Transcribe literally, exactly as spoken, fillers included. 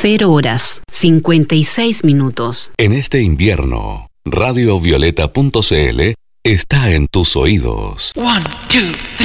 cero horas, cincuenta y seis minutos. En este invierno, radio violeta punto c l está en tus oídos. One, two, three.